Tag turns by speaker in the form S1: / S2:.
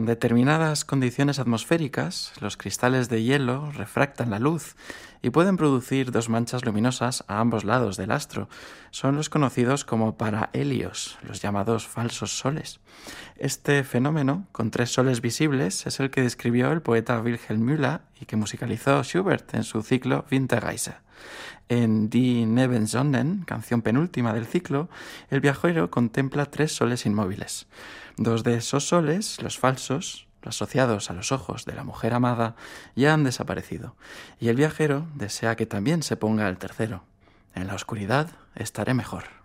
S1: determinadas condiciones atmosféricas, los cristales de hielo refractan la luz y pueden producir dos manchas luminosas a ambos lados del astro. Son los conocidos como parahelios, los llamados falsos soles. Este fenómeno, con tres soles visibles, es el que describió el poeta Wilhelm Müller y que musicalizó Schubert en su ciclo Winterreise. En Die Nebensonnen, canción penúltima del ciclo, el viajero contempla tres soles inmóviles. Dos de esos soles, los falsos, asociados a los ojos de la mujer amada, ya han desaparecido, y el viajero desea que también se ponga el tercero. En la oscuridad estaré mejor.